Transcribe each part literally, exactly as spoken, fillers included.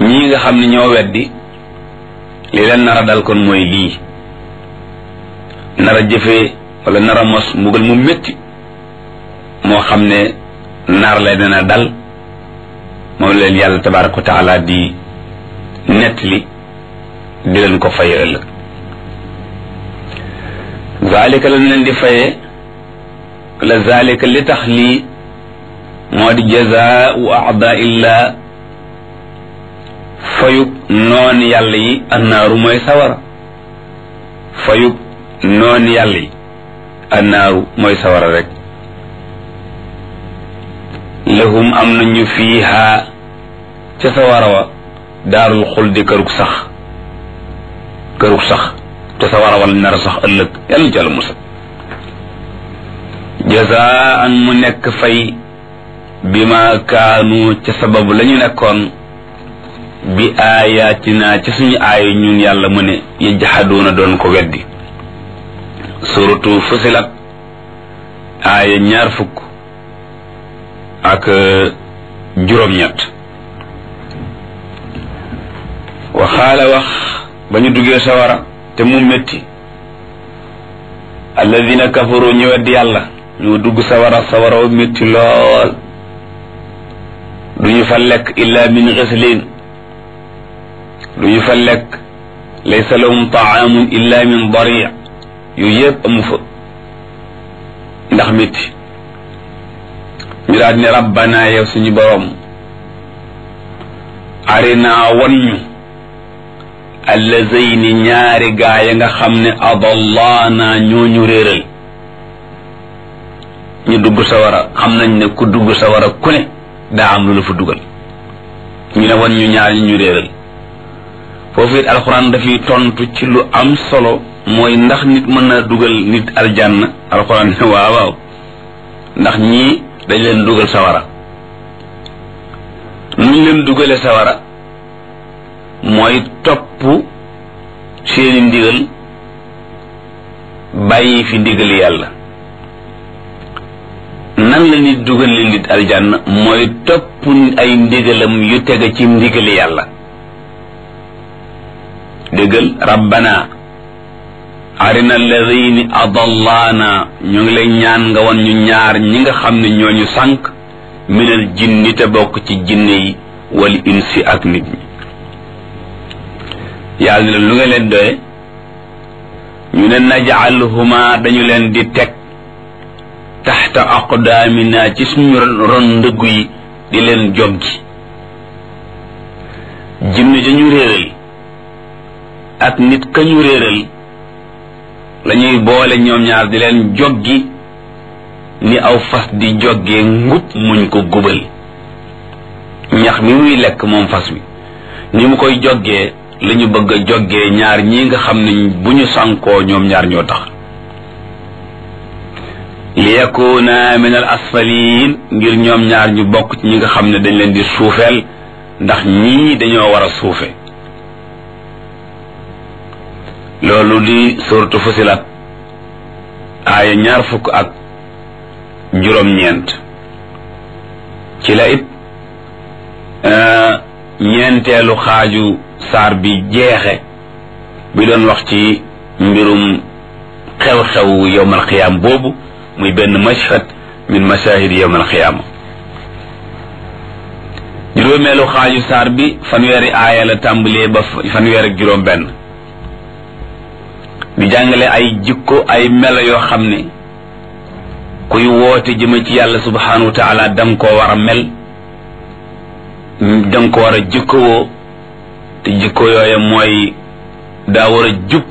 ñii nga xam ne ñoo weddi li leen nar a dal kon mooy lii nar a jëfee wala nar a mos mbugal mu métti moo xam ne naar la dana dal moom leen yàlla tabaraka wa taala di nettali di leen ko faye ëllëg zalika lañ leen di faye wala zalika li tax lii moo di jazaau aadaillah fayub noon yàlla yi annaaru mooy sawara fayub noon yàlla yi annaaru mooy sawara rek lahum am nañu fiiha ca sawara wa daarul xuldi kërug sax kërug sax te sawara wala nar sax ëllëg yàlla jàll musa jazaan mu nekk fay bi ma kaanu ca sababu la ñu nekkoon bi aayaatina ci suñu aaya ñun yàlla mu ne yajhaduuna doon ko weddi suratu fusilat aaya ñaar fukk ak juróom-ñett waxaala wax ba ñu duggee sawara te mu métti alladina kafaru ñu weddi yàlla ñu dugg sawara sawara wa métti lool duñu fa lekk illa min ghislin duñu fa lekk laysa lahum taamun illa min dari yu yëpp amu fa ndax métti ñu daal ne rabbana yow suñu borom arina wan ñu allazayni ñaari gaa ya nga xam ne adallaana ñooñu réeral ñu dugg sawara xam nañ ne ku dugg sawara ku ne daa am lu la fa dugal ñu ne wan ñu ñaar ñu ñu réeral foofu it alxuraan dafay tontu ci lu am solo mooy ndax nit mën na dugal nit aljanna alxuraan ne waaw waaw ndax ñii dañ leen dugal sawara nuñ leen dugale sawara mooy topp seeni ndigal bàyyi fi ndigal yàlla nan la nit dugal leen nit aljanna mooy topp ay ndigalam yu tege ci ndigal yàlla déggal rabbana arina alladhina adallaana ñu ngi lay ñaan nga won ñu ñaar ñi nga xam ne ñooñu sànq minal jinni te bokk ci jinne yi wal insi ak nit ñi yàlla ne lu nga leen doye ñu ne naj'aluhuma dañu leen di teg taxta aqdaamina ci suñu ron ndëggu yi di leen joggi jinne dañu réeral ak nit ka ñu réeral lañuy boole ñoom ñaar di leen joggi ni aw fas di joggee ngub muñ ko gubal ñax mi muy lekk moom fas wi ni mu koy joggee lañu bëgg a joggee ñaar ñi nga xam ne bu ñu sànkoo ñoom ñaar ñoo tax li yakuna min al asfalin ngir ñoom ñaar ñu bokk ci ñi nga xam ne dañ leen di suufeel ndax ñii dañoo war a suufe loolu di suratu fusilat aaya ñaar fukk ak juróom-ñeent ci la it ñeenteelu xaaju saar bi jeexe bi doon wax ci mbirum xew-xew yowmal xiyaam boobu muy benn mashhad min mashahid yowmal xiyaama juróomeelu xaaju saar bi fanweeri aaya la tàmbalee ba fanweer ak juróom benn di jàngale ay jikko ay melo yoo xam ne kuy woote jëme ci yàlla subhanahu wa taala danga koo war a mel danga ko war a jikkowoo te jikko yooya mooy daa war a jub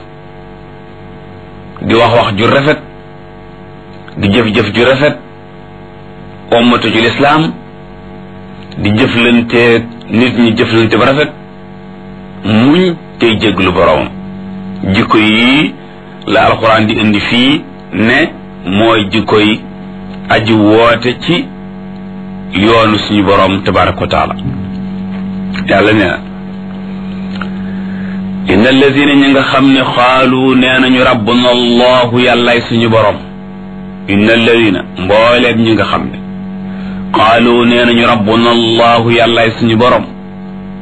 di wax wax ju rafet di jëf-jëf ju rafet ommatu ci lislaam di jëflante nit ñi jëflante ba rafet muñ tey jéglu boroomam jikko yi la alxuraan di indi fii ne mooy jikko yi aji woote ci yoonu suñu boroom tabaraka wa taala yàlla nee na inna alladina ñi nga xam ne xaalu nee nañu rabbuna allahu yàllaay suñu boroom inna alladina mbooleem ñi nga xam ne xaalu nee nañu rabbuna allahu yàllaay suñu boroom